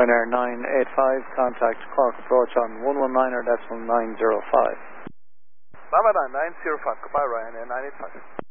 Ryanair 985, contact Cork approach on 119 or decimal 905. Lama 905, goodbye Ryanair 985.